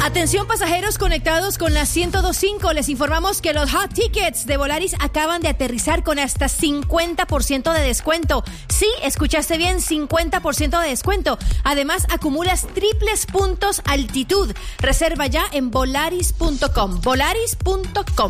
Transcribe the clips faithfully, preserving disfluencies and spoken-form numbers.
Atención pasajeros conectados con la ciento dos punto cinco, les informamos que los hot tickets de Volaris acaban de aterrizar con hasta cincuenta por ciento de descuento. Sí, escuchaste bien, cincuenta por ciento de descuento. Además, acumulas triples puntos altitud. Reserva ya en volaris punto com. volaris punto com.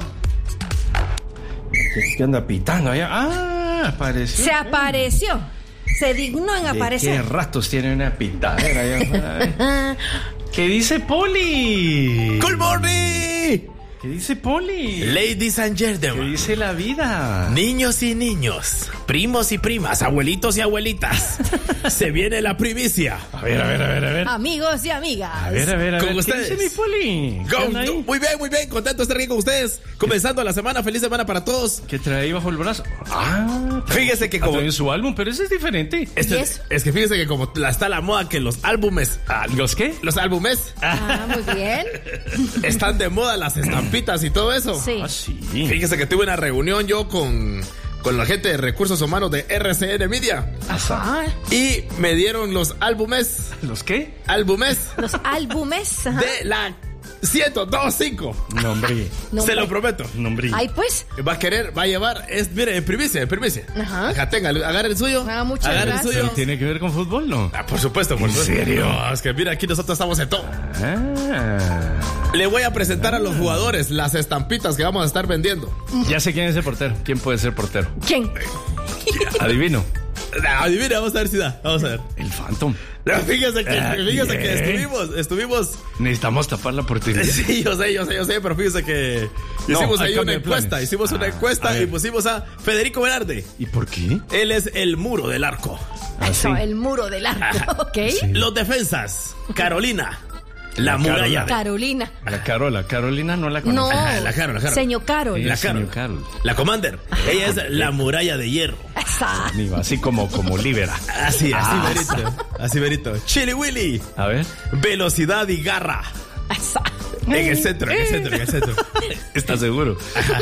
¿Qué anda pitando allá? Ah, apareció. Se apareció. Se dignó en aparecer. ¿Qué ratos tiene una pitadera allá? ¿Qué dice Poli? Good morning. ¿Qué dice Poli? Ladies and ¿Qué gentlemen, dice la vida? niños y niños, primos y primas, abuelitos y abuelitas, se viene la primicia. A ver, a ver, a ver, a ver. Amigos y amigas. A ver, a ver, a ver. Con ¿Qué ustedes. dice mi Poli? Go, ¿Qué anda ahí? muy bien, muy bien, contento de estar aquí con ustedes. Comenzando la semana, feliz semana para todos. ¿Qué trae ahí bajo el brazo? Ah, Fíjese que como... en su álbum, pero ese es diferente. Este- ¿Y eso? es que fíjese que como la- está la moda que los álbumes, Ah, ¿los qué? los álbumes, Ah, muy bien. están de moda, las estampitas y todo eso. Sí. Ah, sí. Fíjese que tuve una reunión yo con, con la gente de recursos humanos de R C N Media Ajá. y me dieron los álbumes, ¿Los qué? álbumes Los álbumes. Ajá. de la ciento dos punto cinco. No, hombre. No, Se lo hombre. prometo. No, hombre. Ay, pues. Va a querer, va a llevar, es, mire, en primicia, en primicia. Ajá. Acá tenga, agarre el suyo. Ah, muchas agarre gracias. el suyo. ¿Pero tiene que ver con fútbol, no? Ah, por supuesto, por ¿En supuesto. serio? No, es que mira, aquí nosotros estamos en todo. Ah. Le voy a presentar a los jugadores las estampitas que vamos a estar vendiendo. Ya sé quién es el portero. ¿Quién puede ser portero? ¿Quién? Adivino. Ah, adivina, vamos a ver si da. Vamos a ver. El Phantom. No, fíjese que, Ah, fíjese que bien. estuvimos, estuvimos. Necesitamos tapar la oportunidad. Sí, yo sé, yo sé, yo sé, pero fíjese que No, hicimos hay ahí cambio una de encuesta. planes. Hicimos una Ah, encuesta a y ver. pusimos a Federico Velarde. ¿Y por qué? Él es el muro del arco. Ah, Eso, sí. el muro del arco, ¿ok? Los defensas, Carolina, la, La muralla. Carolina. La Carola. Carolina no la No. conozco. Ajá, la Carol, la Carol. Señor Carol. Sí. La señor Carol. Carol. La Commander. Ella es la muralla de hierro. Esa. Digo, así como, como Libera. Así, así Ah. verito. Así verito. Chili Willy. A ver. Velocidad y garra. Esa. En el centro, en el centro, en el centro. ¿Estás seguro?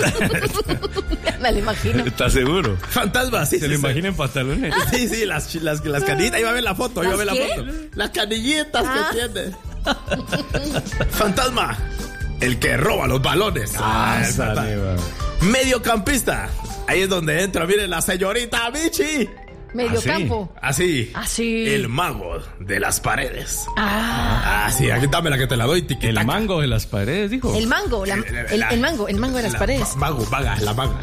Me lo imagino. ¿Estás seguro? Fantasma, sí, ¿Se sí, lo sí. imagina en pantalones? Sí, sí, las, las, las canillitas. Ahí va a ver la foto, ahí va a ver la ¿Las foto. qué? Las canillitas Ah. que tiene. Fantasma. El que roba los balones. Ah, el fantasma. sale, va. Mediocampista. Ahí es donde entra, miren, la señorita Michi. Medio ¿Ah, sí? campo. Así. Así. El mago de las paredes. Ah. Ah, sí, aquí dámela que te la doy, tiquitaca. El mango de las paredes, dijo. El mango, la- el, el mango, el mango de las La paredes. ma- Mago, vaga, la maga.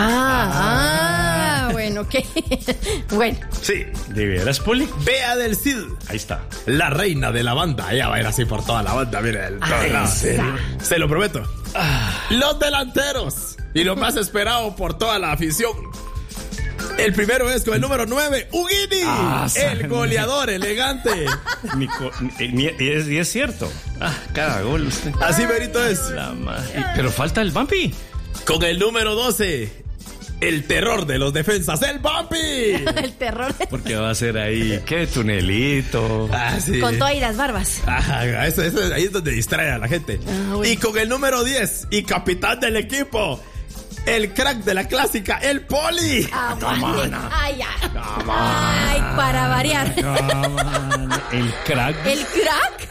Ah, ah, bueno, ok. Bueno, Sí. ¿De veras, Poli? Bea del Cid. Ahí está. La reina de la banda. Ella va a ir así por toda la banda, miren. Ah, todo lado. esa. Se lo prometo. Los delanteros. Y lo más esperado por toda la afición. El primero es con el número nueve, Ugini. Ah, el san- goleador elegante. Ni co- ni- ni- y, es, y es cierto. Ah, cada gol usted. Así verito es. La madre. Y- Pero falta el Bumpy. Con el número doce, el terror de los defensas, el Bumpy. el terror. Porque va a ser ahí, ¿qué? Tunelito. Ah, sí. Con todas las barbas. Ajá, eso, eso- ahí es donde distrae a la gente. Ah, bueno. Y con el número diez y capitán del equipo, el crack de la clásica, el Poli. Ah, vale. Ay, ya. Ay, para variar. Ah, man, el crack. ¿El crack?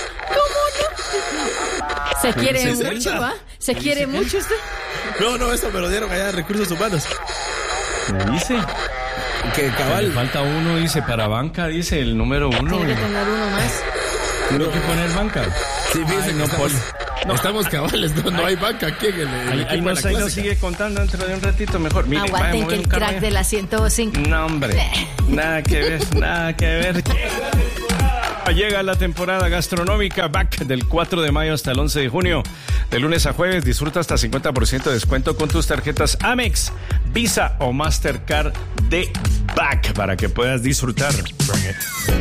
¿Cómo no? Se quiere Sí, sí, mucho, sí. ¿va? ¿Se quiere mucho usted? No, no, eso me lo dieron allá de recursos humanos. Me dice. Que Le cabal. falta uno, dice, para banca, dice el número uno. Tiene que tener uno más. Tiene que poner banca. Sí, fíjense Ay, que no, estamos, Poli. estamos cabales, no, no hay banca aquí en el, en el Ahí, ahí equipo de nos, la ahí nos clásica. sigue contando dentro de un ratito mejor. Mire, vaya a Aguanten que mover el un carro crack ahí. de la ciento dos punto cinco. No, hombre. Nada que ver, nada que ver. Llega la temporada gastronómica Back del cuatro de mayo hasta el once de junio. De lunes a jueves disfruta hasta cincuenta por ciento de descuento con tus tarjetas Amex, Visa o Mastercard de Back para que puedas disfrutar.